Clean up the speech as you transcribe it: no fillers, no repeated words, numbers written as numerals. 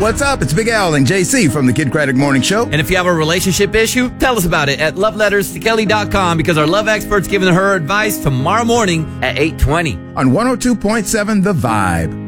What's up? It's Big Al and JC from the Kid Craddock Morning Show. And if you have a relationship issue, tell us about it at loveletterstokelly.com because our love expert's giving her advice tomorrow morning at 8:20 on 102.7 The Vibe.